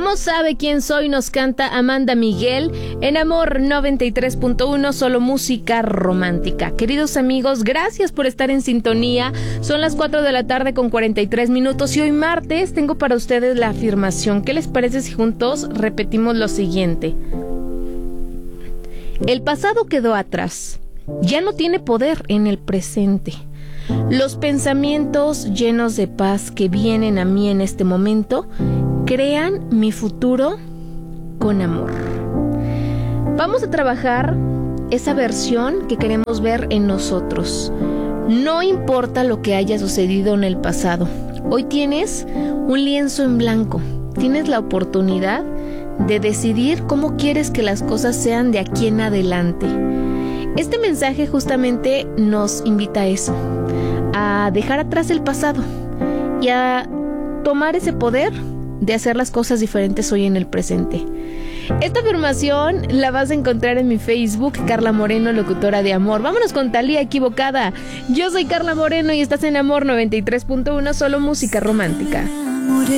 ¿Cómo sabe quién soy? Nos canta Amanda Miguel en Amor 93.1, solo música romántica. Queridos amigos, gracias por estar en sintonía. Son las 4 de la tarde con 43 minutos y hoy martes tengo para ustedes la afirmación. ¿Qué les parece si juntos repetimos lo siguiente? El pasado quedó atrás, ya no tiene poder en el presente. Los pensamientos llenos de paz que vienen a mí en este momento crean mi futuro con amor. Vamos a trabajar esa versión que queremos ver en nosotros. No importa lo que haya sucedido en el pasado. Hoy tienes un lienzo en blanco. Tienes la oportunidad de decidir cómo quieres que las cosas sean de aquí en adelante. Este mensaje justamente nos invita a eso, a dejar atrás el pasado y a tomar ese poder de hacer las cosas diferentes hoy en el presente. Esta afirmación la vas a encontrar en mi Facebook, Carla Moreno, locutora de amor. Vámonos con Thalía Equivocada. Yo soy Carla Moreno y estás en Amor 93.1, solo música romántica.